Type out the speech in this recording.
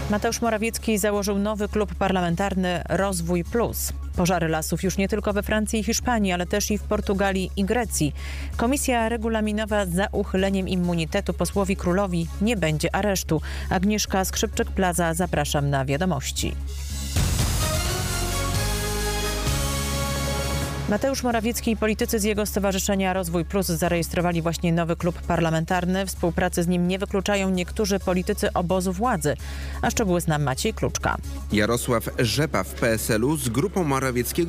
Mateusz Morawiecki założył nowy klub parlamentarny Rozwój Plus. Pożary lasów już nie tylko we Francji i Hiszpanii, ale też i w Portugalii i Grecji. Komisja regulaminowa za uchyleniem immunitetu posłowi Królowi nie będzie aresztu. Agnieszka Skrzypczyk-Plaza, zapraszam na wiadomości. Mateusz Morawiecki i politycy z jego stowarzyszenia Rozwój Plus zarejestrowali właśnie nowy klub parlamentarny. Współpracy z nim nie wykluczają niektórzy politycy obozu władzy. A szczegóły zna Maciej Kluczka. Jarosław Rzepa w PSL-u z grupą Morawieckiego